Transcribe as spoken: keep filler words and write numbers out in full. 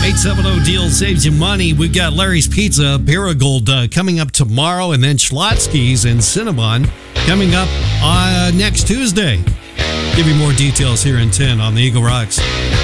eight seven zero deal saves you money. We've got Larry's Pizza, Paragold uh, coming up tomorrow, and then Schlotsky's and Cinnabon coming up uh, next Tuesday. Give you more details here in ten on the Eagle Rocks.